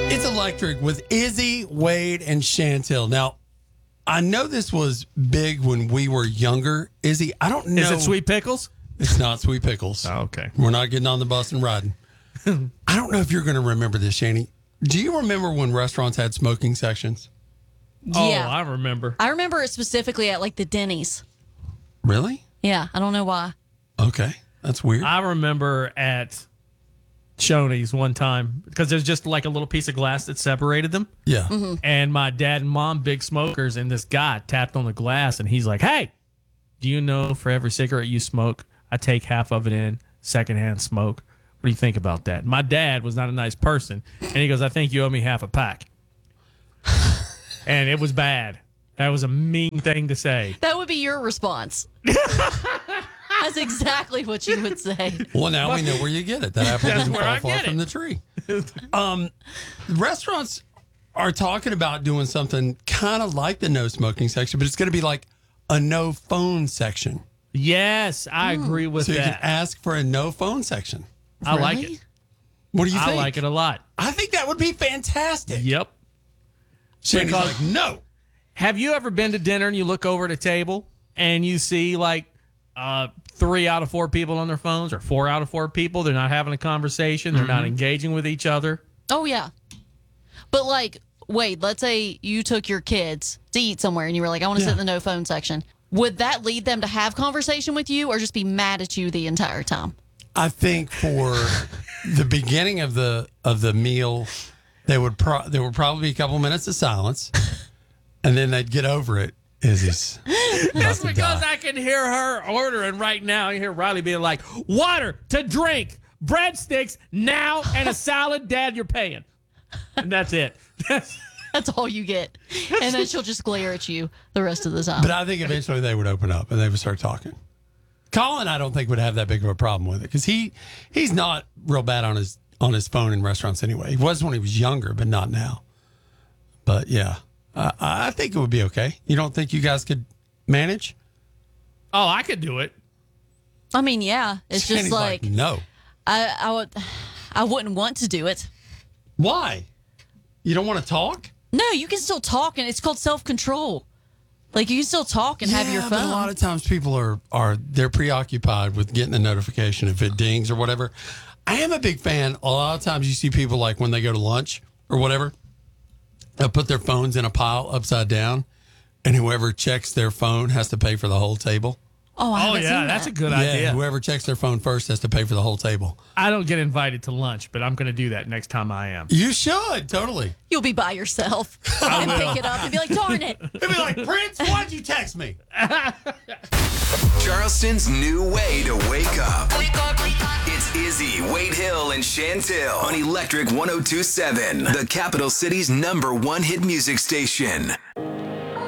It's Electric with Izzy, Wade, and Chantel. Now, I know this was big when we were younger. Izzy, I don't know. Is it Sweet Pickles? It's not Sweet Pickles. Oh, okay. We're not getting on the bus and riding. I don't know if you're going to remember this, Shani. Do you remember when restaurants had smoking sections? Yeah. Oh, I remember. I remember it specifically at like the Denny's. Really? Yeah, I don't know why. Okay. That's weird. I remember at Shoney's one time because there's just like a little piece of glass that separated them. Yeah. Mm-hmm. And my dad and mom, big smokers, and this guy tapped on the glass and he's like, "Hey, do you know for every cigarette you smoke, I take half of it in secondhand smoke? What do you think about that?" My dad was not a nice person. And he goes, "I think you owe me half a pack." And it was bad. That was a mean thing to say. That would be your response. That's exactly what you would say. Well, now we know where you get it. That apple That's didn't where fall I far get from it. the tree. Restaurants are talking about doing something kind of like the no smoking section, but it's going to be like a no phone section. Yes, I agree with So you can that. ask for a no phone section. I like Really? it. What do you I think? like it a lot. I think that would be fantastic. Yep. Shani's Because- like, no. Have you ever been to dinner and you look over at a table and you see like 3 out of 4 people on their phones or 4 out of 4 people? They're not having a conversation. They're not engaging with each other. Oh, yeah. But like, wait, let's say you took your kids to eat somewhere and you were like, I want to sit in the no phone section. Would that lead them to have conversation with you or just be mad at you the entire time? I think for the beginning of the meal, there would probably be a couple minutes of silence, and then they'd get over it. Izzy's That's because I can hear her ordering right now. I hear Riley being like, "Water to drink, breadsticks now, and a salad. Dad, you're paying." And that's it. That's all you get. And then she'll just glare at you the rest of the time. But I think eventually they would open up and they would start talking. Colin, I don't think would have that big of a problem with it because he's not real bad on his phone in restaurants anyway. He was when he was younger, but not now. But yeah, I think it would be okay. You don't think you guys could manage? Oh, I could do it. I mean, yeah. It's just Shani's like, no. I wouldn't want to do it. Why? You don't want to talk? No, you can still talk, and it's called self-control. Like, you can still talk and have your phone. But a lot of times people they're preoccupied with getting a notification if it dings or whatever. I am a big fan. A lot of times you see people like when they go to lunch or whatever, they'll put their phones in a pile upside down, and whoever checks their phone has to pay for the whole table. Oh, I Oh, haven't yeah, seen that's a that. good Yeah, idea. whoever checks their phone first has to pay for the whole table. I don't get invited to lunch, but I'm going to do that next time I am. You should, totally. You'll be by yourself and pick it up and be like, darn it. They'd be like, Prince, why'd you text me? Charleston's new way to wake up. It's Izzy, Wade Hill, and Chantel on Electric 102.7, the capital city's #1 hit music station.